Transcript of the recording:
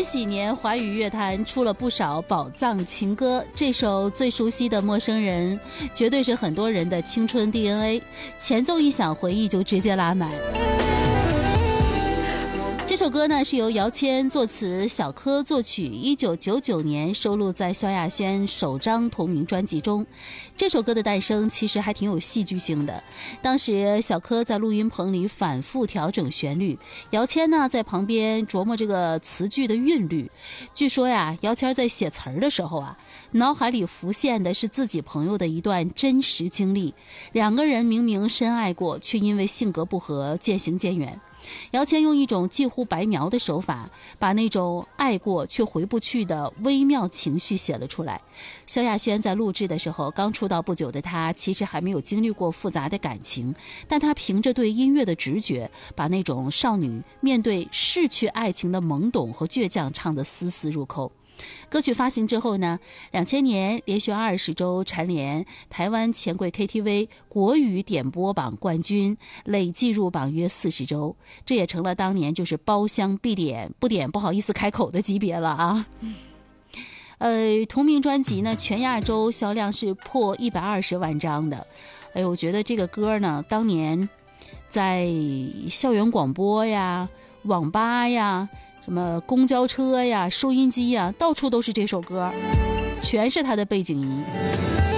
禧年华语乐坛出了不少宝藏情歌，这首最熟悉的《陌生人》绝对是很多人的青春 DNA， 前奏一响，回忆就直接拉满。这首歌呢是由姚谦作词，小柯作曲，1999年收录在萧亚轩首张同名专辑中。这首歌的诞生其实还挺有戏剧性的，当时小柯在录音棚里反复调整旋律，姚谦呢在旁边琢磨这个词句的韵律。据说呀，姚谦在写词儿的时候啊，脑海里浮现的是自己朋友的一段真实经历，两个人明明深爱过，却因为性格不合渐行渐远。姚谦用一种近乎白描的手法，把那种爱过却回不去的微妙情绪写了出来。萧亚轩在录制的时候，刚出道不久的他其实还没有经历过复杂的感情，但他凭着对音乐的直觉，把那种少女面对逝去爱情的懵懂和倔强唱得丝丝入扣。歌曲发行之后呢，2000年连续20周蝉联台湾钱柜 KTV 国语点播榜冠军，累计入榜约40周，这也成了当年就是包厢必点，不点不好意思开口的级别了啊。同名专辑呢，全亚洲销量是破120万张的。我觉得这个歌呢，当年在校园广播呀、网吧呀、什么公交车呀、收音机呀，到处都是这首歌，全是它的背景音。